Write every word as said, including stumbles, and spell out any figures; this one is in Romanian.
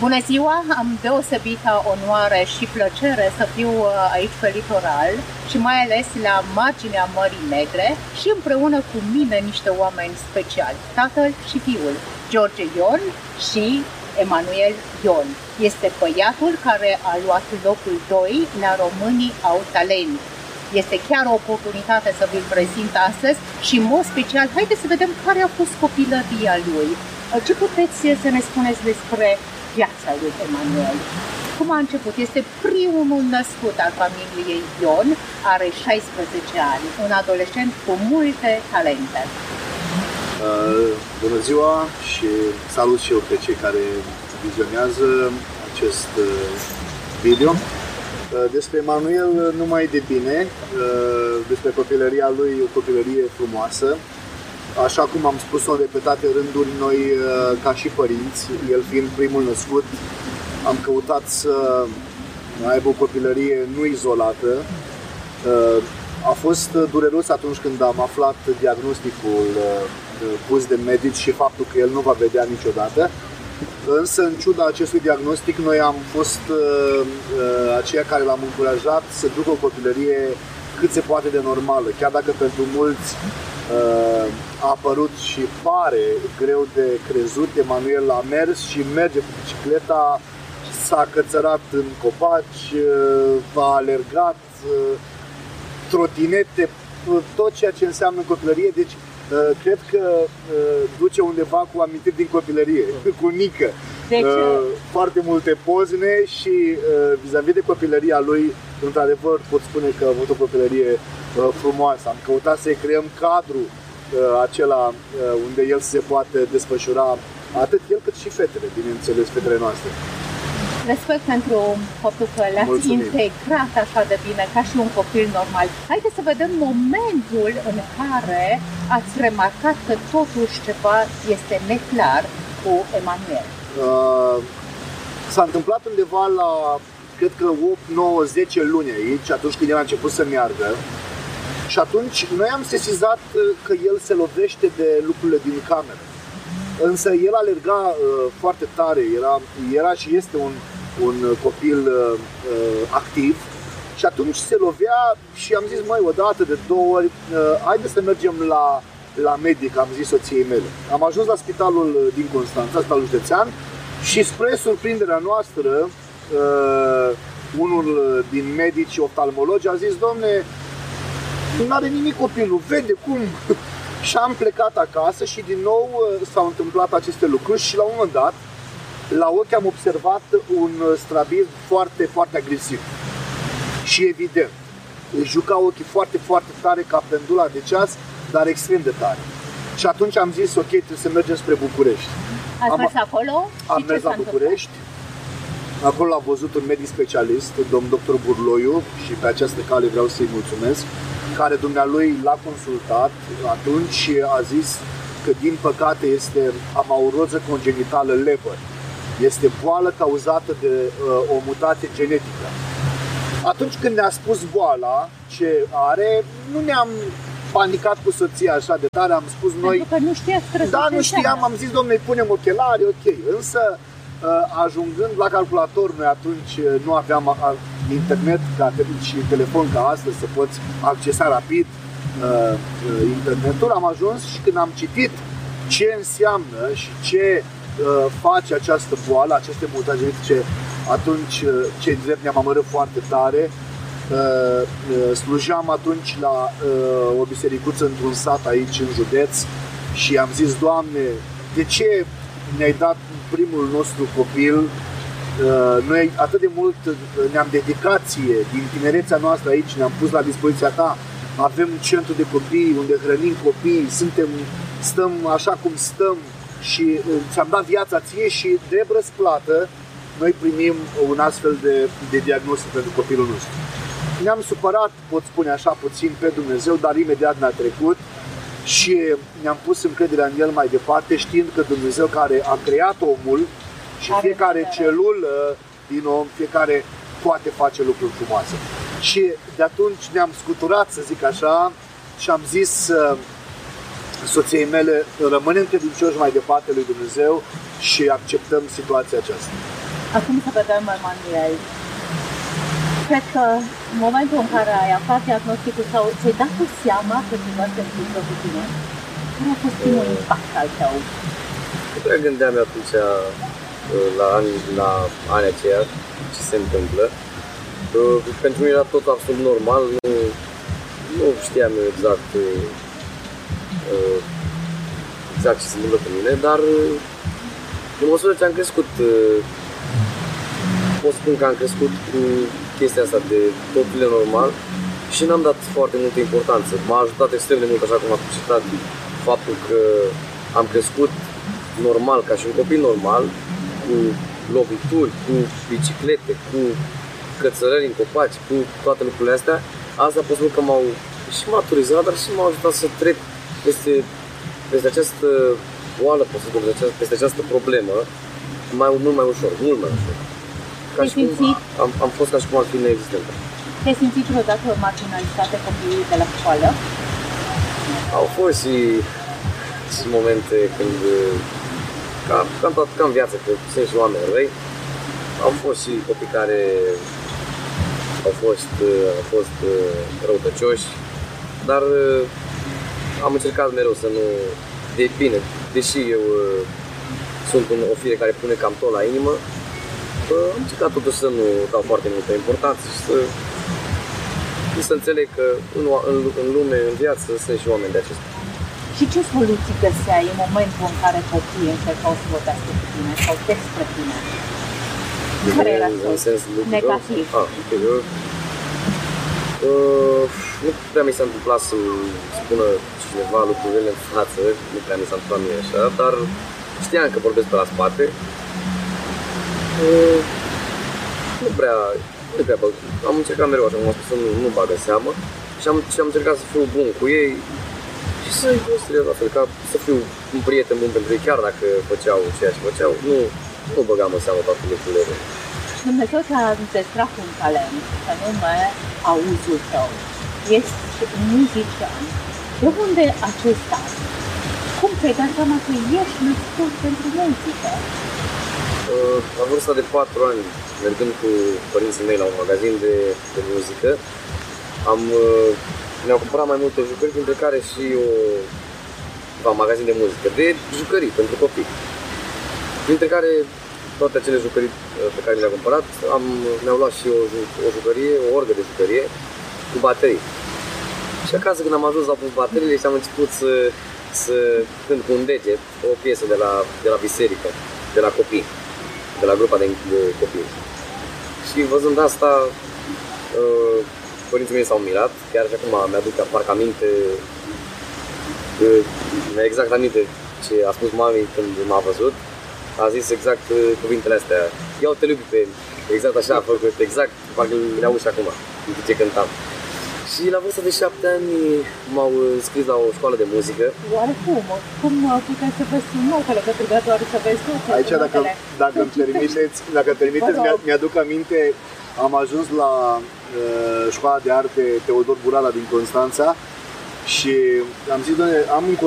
Bună ziua! Am deosebită onoare și plăcere să fiu aici pe litoral și mai ales la marginea Mării Negre și împreună cu mine niște oameni speciali, tatăl și fiul, George Ion și Emanuel Ion. Este băiatul care a luat locul doi la Românii au talent. Este chiar o oportunitate să vi-l prezint astăzi și în mod special, haideți să vedem care a fost copilăria lui. Ce puteți să ne spuneți despre viața lui Emanuel? Cum a început? Este primul născut al familiei Ion, are șaisprezece ani, un adolescent cu multe talente. Uh, bună ziua și salut și eu pe cei care vizionează acest uh, video. Uh, despre Emanuel numai de bine, uh, despre copilăria lui, o copilărie frumoasă. Așa cum am spus-o în repetate rânduri, noi ca și părinți, el fiind primul născut, am căutat să aibă o copilărie nu izolată. A fost dureros atunci când am aflat diagnosticul pus de medici și faptul că el nu va vedea niciodată. Însă, în ciuda acestui diagnostic, noi am fost aceia care l-am încurajat să ducă o copilărie cât se poate de normală, chiar dacă pentru mulți a apărut și pare greu de crezut. Emanuel a mers și merge cu bicicleta, s-a cățărat în copaci, a alergat, trotinete, tot ceea ce înseamnă în copilărie. Deci cred că duce undeva cu amintiri din copilărie, cu Nică. Deci, foarte multe pozne și vis-a-vis de copilăria lui, într-adevăr pot spune că a avut o copilărie frumoasă. Am căutat să-i creăm cadrul acela unde el se poate desfășura, atât el cât și fetele, bineînțeles, fetele noastre. Respect pentru faptul că l-ați integrat așa de bine, ca și un copil normal. Haideți să vedem momentul în care ați remarcat că totuși ceva este neclar cu Emanuel. Uh, s-a întâmplat undeva la, cred că opt, nouă, zece luni aici, atunci când el a început să meargă. Și atunci noi am sesizat că el se lovește de lucrurile din cameră. Însă el alerga uh, foarte tare, era, era și este un, un copil uh, activ. Și atunci se lovea și am zis, măi, o dată, de două ori, uh, haide să mergem la, la medic, am zis soției mele. Am ajuns la spitalul din Constanța, spitalul județean, și spre surprinderea noastră, uh, unul din medici oftalmologi a zis, domne, nu are nimic copilul, vede cum. Și am plecat acasă și din nou s-au întâmplat aceste lucruri și la un moment dat, la ochi am observat un strabil foarte, foarte agresiv. Și evident, își juca ochii foarte, foarte tare ca pendula de ceas, dar extrem de tare. Și atunci am zis, ok, trebuie să mergem spre București. Ați mers acolo? Am mers la București. Acolo l-a văzut un medic specialist, domnul doctor Burloiu, și pe această cale vreau să-i mulțumesc, care dumnealui l-a consultat atunci și a zis că din păcate este amauroză congenitală Leber. Este boală cauzată de uh, o mutație genetică. Atunci când ne-a spus boala ce are, nu ne-am panicat cu soția așa de tare, am spus noi... Pentru că nu știați. Da, nu știam, am zis, domnule, punem ochelari, ok, însă ajungând la calculator, noi atunci nu aveam internet ca și telefon ca astăzi să poți accesa rapid uh, internetul. Am ajuns și când am citit ce înseamnă și ce uh, face această boală, aceste mutații genetice, atunci uh, cei drept ne-am amărât foarte tare. Uh, uh, slujeam atunci la uh, o bisericuță într-un sat aici în județ și am zis, Doamne, de ce ne-ai dat primul nostru copil? Noi atât de mult ne-am dedicat ție, din tinerețea noastră aici, ne-am pus la dispoziția ta, avem un centru de copii unde hrănim copii, suntem, stăm așa cum stăm și ți-am dat viața ție și de răsplată noi primim un astfel de, de diagnostic pentru copilul nostru. Ne-am supărat, pot spune așa, puțin pe Dumnezeu, dar imediat ne-a trecut și ne-am pus încrederea în El mai departe, știind că Dumnezeu care a creat omul și fiecare celulă din om, fiecare poate face lucruri frumoase. Și de atunci ne-am scuturat, să zic așa, și am zis uh, soției mele, rămânem credincioși mai departe lui Dumnezeu și acceptăm situația aceasta. Acum să vedem, Emanuel. Cred că în momentul în care ai aflat diagnosticul sau ți-ai dat cu seama că ceva se întâmplă cu tine, care a fost primul impact al tău? Nu prea gândeam eu atunci la ani, la anii aceia ce se întâmplă. Pentru mine era tot absolut normal, nu, nu știam eu exact, exact ce se întâmplă cu mine, dar în măsură ce am crescut, pot spun că am crescut cu chestia asta de totul e normal și n-am dat foarte multă importanță. M-a ajutat extrem de mult, așa cum am citat, faptul că am crescut normal, ca și un copil normal, cu lovituri, cu biciclete, cu cățărări în copaci, cu toate lucrurile astea. Asta pot spune că m-au și maturizat, dar și m-au ajutat să trec peste, peste această boală, pot să spun, peste această, peste această problemă, mai, mult mai ușor, mult mai ușor. Ca și cum am, am fost ca și cum ar fi neexistentă. Te-ai simțit vreodată marginalizate copiii de la școală? Au fost și, și momente când, ca, ca, în toată, ca în viață, că sunt și oameni răi, au fost și copii care au fost, au fost răutăcioși, dar am încercat mereu să nu... De bine, deși eu sunt un, o fire care pune cam tot la inimă, am încercat totuși să nu dau foarte multă importanță și să, să înțeleg că în, în, în lume, în viață, sunt și oameni de acestea. Și ce soluții găseai în momentul în care copiii încercau să vorbească cu tine sau despre tine? Care era soluția? Negativ. Ah, okay. eu, uh, nu prea mi s-a întâmplat să spună cineva lucrurile în față, nu prea mi s-a întâmplat mie așa, dar știam că vorbesc pe la spate. Uh, nu prea, nu prea băg. Am încercat mereu, așa cum am spus, să nu, nu bagă seamă și am, și am încercat să fiu bun cu ei și să-i consider la fel, ca să fiu un prieten bun pentru ei, chiar dacă făceau ceea ce făceau, nu, nu băgam în seamă toate lucrurile. Dumnezeu ți-a dezbrat un talent, anume auzul tău. Ești un muzician. De unde acest talent? Cum ți-ai dat seama că ești născut pentru muzică? La vârsta de patru ani, mergând cu părinții mei la un magazin de, de muzică, am, ne-au cumpărat mai multe jucării, printre care și o, un magazin de muzică, de jucării pentru copii. Printre care toate acele jucării pe care le-am cumpărat, am, ne-au luat și o, o jucărie, o orgă de jucărie cu baterii. Și acasă când am ajuns la pus bateriile și am început să, să cânt cu un deget o piesă de la, de la biserică, de la copii, de la grupa de, de copii. Și văzând asta, părinții mei s-au mirat, chiar și acum mi-aduc parcă aminte, exact aminte ce a spus mami când m-a văzut. A zis exact cuvintele astea, iau te iubi pe el, exact așa a făcut, exact, parcă le auzi și acum, după ce cântam. Și la vârsta de șapte ani m-au înscris la o școală de muzică. Oare cum? Cum puteți să vezi un nou călătorie doar să vezi tu? Aici, dacă, dacă îmi permiteți, dacă permiteți mi-aduc aminte, am ajuns la uh, școala de arte Teodor Burada din Constanța și am zis, doamne, am un